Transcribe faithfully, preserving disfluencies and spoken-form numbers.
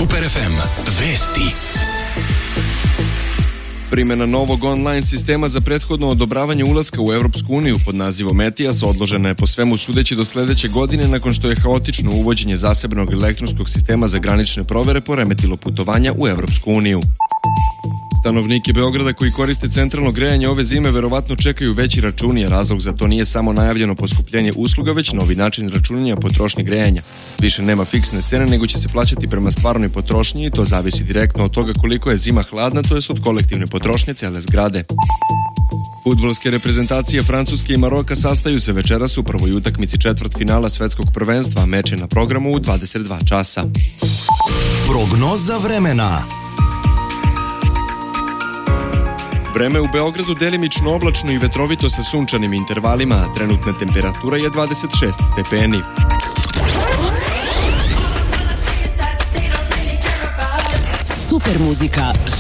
Super ef em vesti. Primjena novog online sistema za prethodno odobravanje ulaska u Evropsku uniju pod nazivom E T I A S odložena je po svemu sudeći do sledeće godine nakon što je haotično uvođenje zasebnog elektronskog sistema za granične provere poremetilo putovanja u Evropsku uniju. Stanovniki Beograda koji koriste centralno grejanje ove zime verovatno čekaju veći računi, a razlog za to nije samo najavljeno poskupljenje usluga, već novi način računanja potrošnje grejanja. Više nema fiksne cene, nego će se plaćati prema stvarnoj potrošnji i to zavisi direktno od toga koliko je zima hladna, to jest od kolektivne potrošnje cele zgrade. Fudbalske reprezentacije Francuske i Maroka sastaju se večeras u prvoj utakmici četvrtfinala svetskog prvenstva, meč je na programu u dvadeset dva časa. Prognoza vremena. Vreme u Beogradu delimično oblačno i vetrovito sa sunčanim intervalima, a trenutna temperatura je dvadeset šest stepeni. Super muzika.